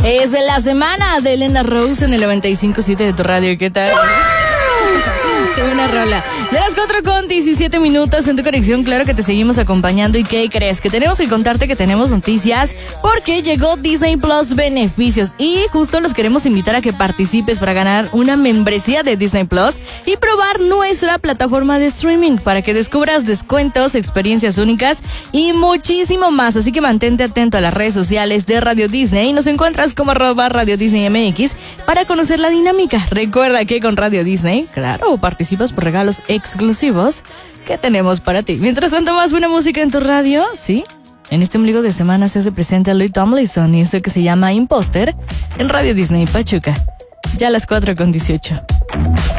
Es de la semana de Elena Rose en el 95.7 de tu radio. ¿Qué tal? Qué buena rola. De las 4:17 en tu conexión, claro que te seguimos acompañando. ¿Y qué crees? Que tenemos que contarte que tenemos noticias porque llegó Disney Plus beneficios y justo los queremos invitar a que participes para ganar una membresía de Disney Plus y probar nuestra plataforma de streaming para que descubras descuentos, experiencias únicas y muchísimo más. Así que mantente atento a las redes sociales de Radio Disney y nos encuentras como @Radio Disney MX para conocer la dinámica. Recuerda que con Radio Disney, claro, participas por regalos exclusivos que tenemos para ti. Mientras tanto, más buena música en tu radio, ¿sí? En este ombligo de semana se hace presente a Louis Tomlinson y eso que se llama Imposter en Radio Disney Pachuca. Ya a las 4:18.